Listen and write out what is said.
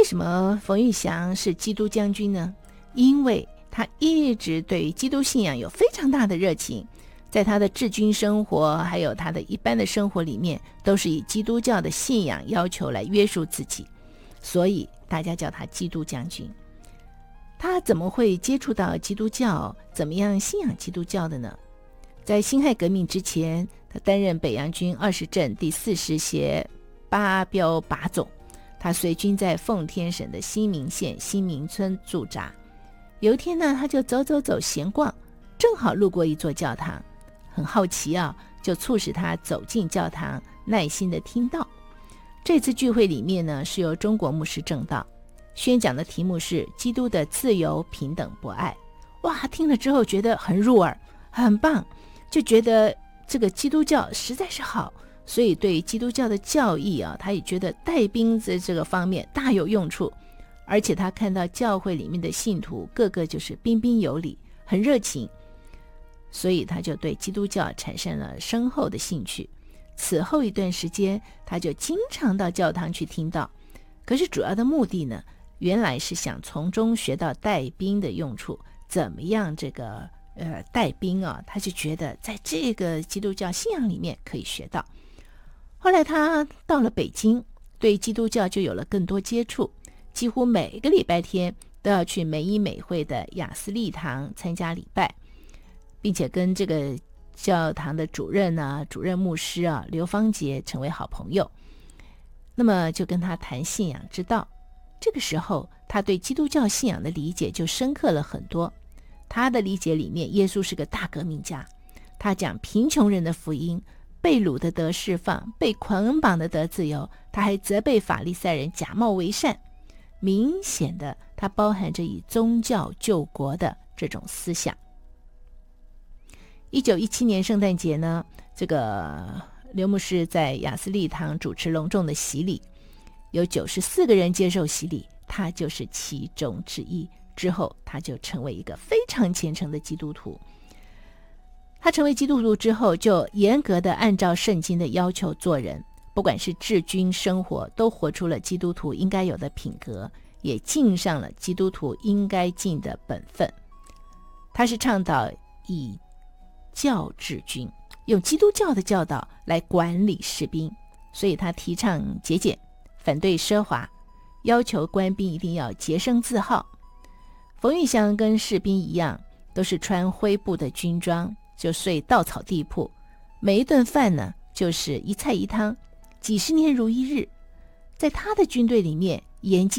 为什么冯玉祥是基督将军呢？因为他一直对基督信仰有非常大的热情，在他的治军生活还有他的一般的生活里面，都是以基督教的信仰要求来约束自己，所以大家叫他基督将军。他怎么会接触到基督教，怎么样信仰基督教的呢？在辛亥革命之前，他担任北洋军20镇第40协8标靶总，他随军在奉天省的新民县新民村驻扎。有一天呢，他就走闲逛，正好路过一座教堂，很好奇啊，就促使他走进教堂，耐心的听道。这次聚会里面呢，是由中国牧师正道，宣讲的题目是基督的自由、平等、博爱。哇，听了之后觉得很入耳，很棒，就觉得这个基督教实在是好，所以对基督教的教义啊，他也觉得带兵在这个方面大有用处。而且他看到教会里面的信徒个个就是彬彬有礼，很热情，所以他就对基督教产生了深厚的兴趣。此后一段时间，他就经常到教堂去听道。可是主要的目的呢，原来是想从中学到带兵的用处，怎么样这个带兵啊，他就觉得在这个基督教信仰里面可以学到。后来他到了北京，对基督教就有了更多接触，几乎每个礼拜天都要去美以美会的雅斯利堂参加礼拜，并且跟这个教堂的主任牧师刘芳杰成为好朋友。那么就跟他谈信仰之道。这个时候他对基督教信仰的理解就深刻了很多。他的理解里面，耶稣是个大革命家，他讲贫穷人的福音，被掳的得释放，被捆绑的得自由，他还责备法利赛人假冒为善。明显的，它包含着以宗教救国的这种思想。1917年圣诞节呢，这个刘牧师在雅斯利堂主持隆重的洗礼，有94个人接受洗礼，他就是其中之一。之后他就成为一个非常虔诚的基督徒。他成为基督徒之后，就严格的按照圣经的要求做人，不管是治军生活，都活出了基督徒应该有的品格，也尽上了基督徒应该尽的本分。他是倡导以教治军，用基督教的教导来管理士兵，所以他提倡节俭，反对奢华，要求官兵一定要洁身自好。冯玉祥跟士兵一样，都是穿灰布的军装，就睡稻草地铺，每一顿饭呢就是一菜一汤，几十年如一日。在他的军队里面，严禁